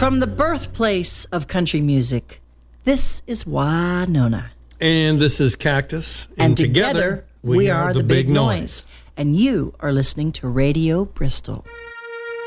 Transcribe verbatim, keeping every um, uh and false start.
From the birthplace of country music, this is Winona. And this is Cactus. And, and together, together, we, we are, are the, the Big, Big Noise. Noise. And you are listening to Radio Bristol.